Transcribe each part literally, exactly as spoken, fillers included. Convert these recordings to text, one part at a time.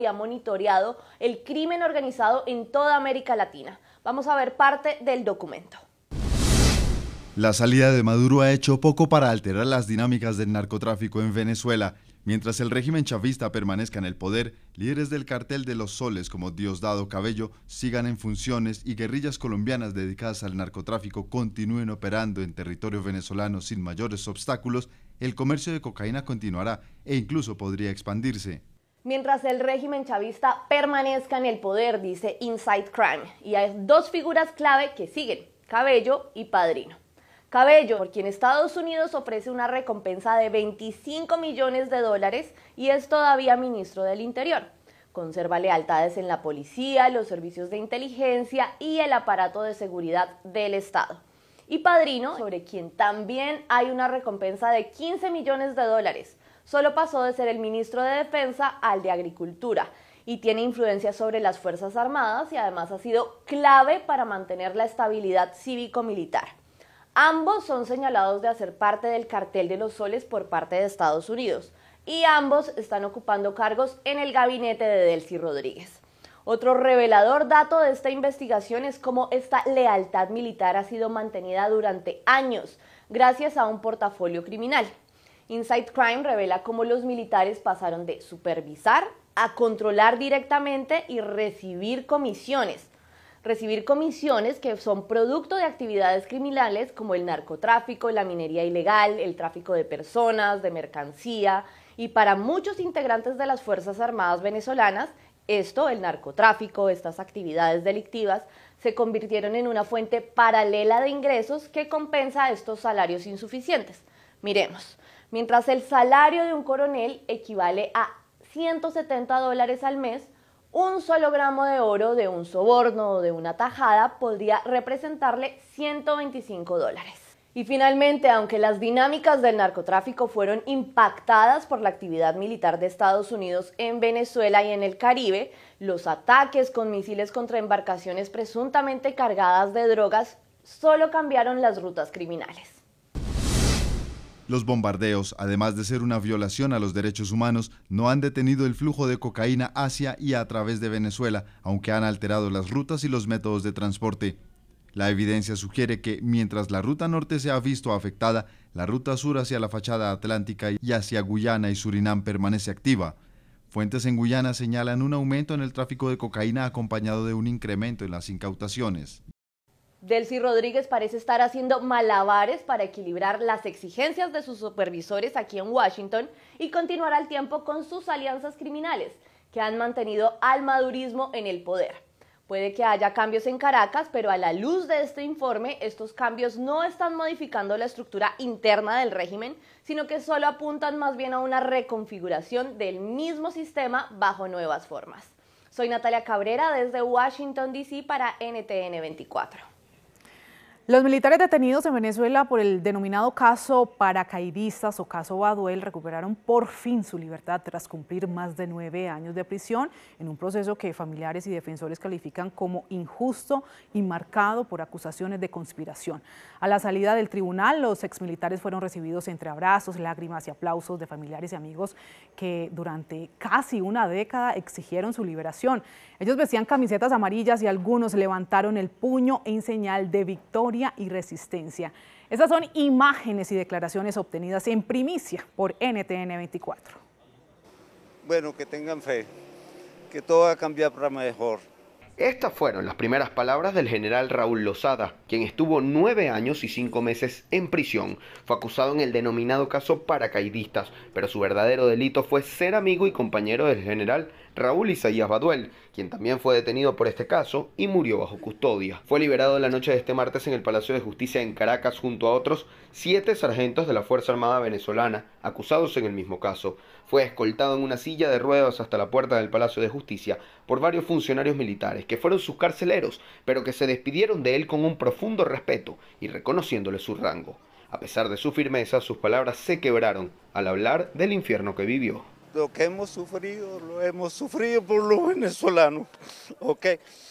y ha monitoreado el crimen organizado en toda América Latina. Vamos a ver parte del documento. La salida de Maduro ha hecho poco para alterar las dinámicas del narcotráfico en Venezuela. Mientras el régimen chavista permanezca en el poder, líderes del cartel de los soles como Diosdado Cabello sigan en funciones y guerrillas colombianas dedicadas al narcotráfico continúen operando en territorio venezolano sin mayores obstáculos, el comercio de cocaína continuará e incluso podría expandirse. Mientras el régimen chavista permanezca en el poder, dice Inside Crime, y hay dos figuras clave que siguen, Cabello y Padrino. Cabello, por quien Estados Unidos ofrece una recompensa de veinticinco millones de dólares y es todavía ministro del Interior. Conserva lealtades en la policía, los servicios de inteligencia y el aparato de seguridad del Estado. Y Padrino, sobre quien también hay una recompensa de quince millones de dólares, solo pasó de ser el ministro de Defensa al de Agricultura y tiene influencia sobre las Fuerzas Armadas y además ha sido clave para mantener la estabilidad cívico-militar. Ambos son señalados de hacer parte del cartel de los soles por parte de Estados Unidos y ambos están ocupando cargos en el gabinete de Delcy Rodríguez. Otro revelador dato de esta investigación es cómo esta lealtad militar ha sido mantenida durante años gracias a un portafolio criminal. Inside Crime revela cómo los militares pasaron de supervisar a controlar directamente y recibir comisiones. Recibir comisiones que son producto de actividades criminales como el narcotráfico, la minería ilegal, el tráfico de personas, de mercancía, y para muchos integrantes de las Fuerzas Armadas venezolanas, esto, el narcotráfico, estas actividades delictivas, se convirtieron en una fuente paralela de ingresos que compensa estos salarios insuficientes. Miremos, mientras el salario de un coronel equivale a ciento setenta dólares al mes, un solo gramo de oro de un soborno o de una tajada podría representarle ciento veinticinco dólares. Y finalmente, aunque las dinámicas del narcotráfico fueron impactadas por la actividad militar de Estados Unidos en Venezuela y en el Caribe, los ataques con misiles contra embarcaciones presuntamente cargadas de drogas solo cambiaron las rutas criminales. Los bombardeos, además de ser una violación a los derechos humanos, no han detenido el flujo de cocaína hacia y a través de Venezuela, aunque han alterado las rutas y los métodos de transporte. La evidencia sugiere que, mientras la ruta norte se ha visto afectada, la ruta sur hacia la fachada atlántica y hacia Guyana y Surinam permanece activa. Fuentes en Guyana señalan un aumento en el tráfico de cocaína acompañado de un incremento en las incautaciones. Delcy Rodríguez parece estar haciendo malabares para equilibrar las exigencias de sus supervisores aquí en Washington y continuar al tiempo con sus alianzas criminales, que han mantenido al madurismo en el poder. Puede que haya cambios en Caracas, pero a la luz de este informe, estos cambios no están modificando la estructura interna del régimen, sino que solo apuntan más bien a una reconfiguración del mismo sistema bajo nuevas formas. Soy Natalia Cabrera desde Washington, D C para N T N veinticuatro. Los militares detenidos en Venezuela por el denominado caso paracaidistas o caso Baduel recuperaron por fin su libertad tras cumplir más de nueve años de prisión en un proceso que familiares y defensores califican como injusto y marcado por acusaciones de conspiración. A la salida del tribunal, los exmilitares fueron recibidos entre abrazos, lágrimas y aplausos de familiares y amigos que durante casi una década exigieron su liberación. Ellos vestían camisetas amarillas y algunos levantaron el puño en señal de victoria y resistencia. Estas son imágenes y declaraciones obtenidas en primicia por N T N veinticuatro. Bueno, que tengan fe, que todo va a cambiar para mejor. Estas fueron las primeras palabras del general Raúl Lozada, quien estuvo nueve años y cinco meses en prisión. Fue acusado en el denominado caso paracaidistas, pero su verdadero delito fue ser amigo y compañero del general Raúl Isaías Baduel, quien también fue detenido por este caso y murió bajo custodia. Fue liberado la noche de este martes en el Palacio de Justicia en Caracas junto a otros siete sargentos de la Fuerza Armada venezolana, acusados en el mismo caso. Fue escoltado en una silla de ruedas hasta la puerta del Palacio de Justicia por varios funcionarios militares que fueron sus carceleros, pero que se despidieron de él con un profundo respeto y reconociéndole su rango. A pesar de su firmeza, sus palabras se quebraron al hablar del infierno que vivió. Lo que hemos sufrido, lo hemos sufrido por los venezolanos, ¿ok?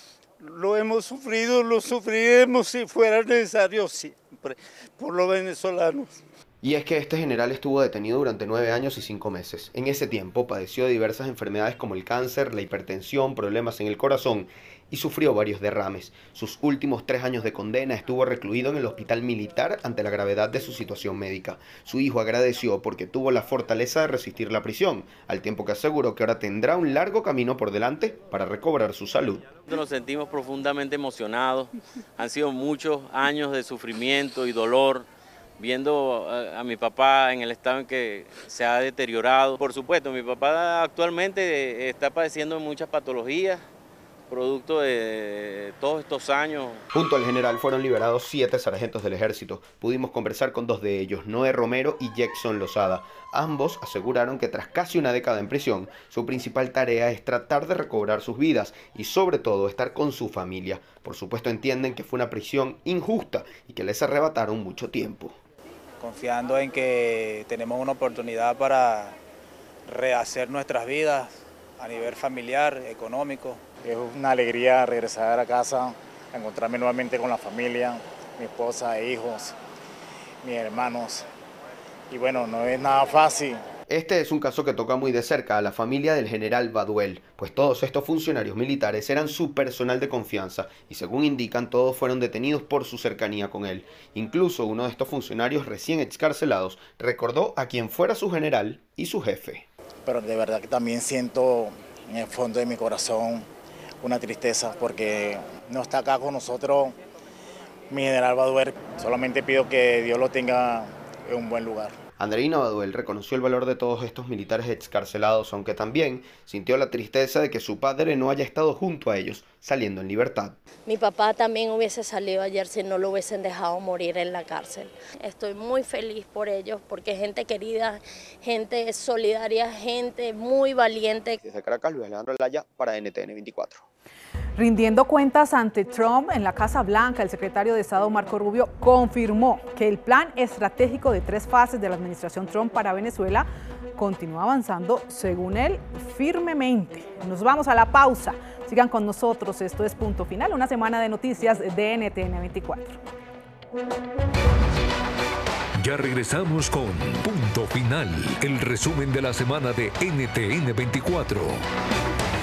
Lo hemos sufrido, lo sufriremos si fuera necesario siempre, por los venezolanos. Y es que este general estuvo detenido durante nueve años y cinco meses. En ese tiempo padeció de diversas enfermedades como el cáncer, la hipertensión, problemas en el corazón y sufrió varios derrames. Sus últimos tres años de condena estuvo recluido en el hospital militar ante la gravedad de su situación médica. Su hijo agradeció porque tuvo la fortaleza de resistir la prisión, al tiempo que aseguró que ahora tendrá un largo camino por delante para recobrar su salud. Nos sentimos profundamente emocionados. Han sido muchos años de sufrimiento y dolor, viendo a, a mi papá en el estado en que se ha deteriorado. Por supuesto, mi papá actualmente está padeciendo muchas patologías, producto de todos estos años. Junto al general fueron liberados siete sargentos del ejército. Pudimos conversar con dos de ellos, Noé Romero y Jackson Lozada. Ambos aseguraron que tras casi una década en prisión, su principal tarea es tratar de recobrar sus vidas y sobre todo estar con su familia. Por supuesto entienden que fue una prisión injusta y que les arrebataron mucho tiempo. Confiando en que tenemos una oportunidad para rehacer nuestras vidas a nivel familiar, económico. Es una alegría regresar a casa, encontrarme nuevamente con la familia, mi esposa e hijos, mis hermanos. Y bueno, no es nada fácil. Este es un caso que toca muy de cerca a la familia del general Baduel, pues todos estos funcionarios militares eran su personal de confianza y según indican todos fueron detenidos por su cercanía con él. Incluso uno de estos funcionarios recién excarcelados recordó a quien fuera su general y su jefe. Pero de verdad que también siento en el fondo de mi corazón una tristeza porque no está acá con nosotros mi general Baduel. Solamente pido que Dios lo tenga en un buen lugar. Andreina Baduel reconoció el valor de todos estos militares excarcelados, aunque también sintió la tristeza de que su padre no haya estado junto a ellos, saliendo en libertad. Mi papá también hubiese salido ayer si no lo hubiesen dejado morir en la cárcel. Estoy muy feliz por ellos, porque gente querida, gente solidaria, gente muy valiente. Desde Caracas, Luis Alejandro Laya para N T N veinticuatro. Rindiendo cuentas ante Trump en la Casa Blanca, el secretario de Estado Marco Rubio confirmó que el plan estratégico de tres fases de la administración Trump para Venezuela continúa avanzando, según él, firmemente. Nos vamos a la pausa. Sigan con nosotros, esto es Punto Final, una semana de noticias de N T N veinticuatro. Ya regresamos con Punto Final, el resumen de la semana de N T N veinticuatro.